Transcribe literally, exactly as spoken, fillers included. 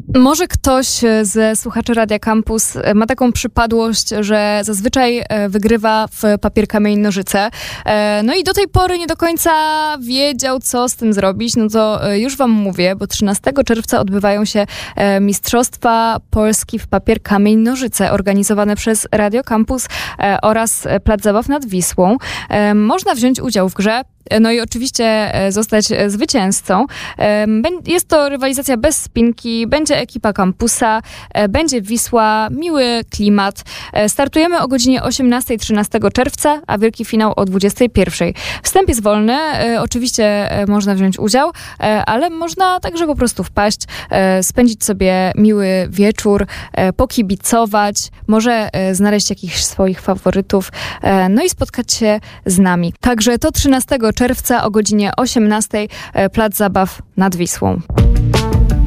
Może ktoś ze słuchaczy Radia Campus ma taką przypadłość, że zazwyczaj wygrywa w papier, kamień, nożyce. No i do tej pory nie do końca wiedział, co z tym zrobić. No to już wam mówię, bo trzynastego czerwca odbywają się Mistrzostwa Polski w papier, kamień, nożyce organizowane przez Radio Campus oraz Plac Zabaw nad Wisłą. Można wziąć udział w grze. No i oczywiście zostać zwycięzcą. Jest to rywalizacja bez spinki, będzie ekipa kampusa, będzie Wisła, miły klimat. Startujemy o godzinie osiemnastej trzynastego czerwca, a wielki finał o dwudziestej pierwszej. Wstęp jest wolny, oczywiście można wziąć udział, ale można także po prostu wpaść, spędzić sobie miły wieczór, pokibicować, może znaleźć jakichś swoich faworytów, no i spotkać się z nami. Także to trzynastego czerwca o godzinie osiemnastej Plac Zabaw nad Wisłą.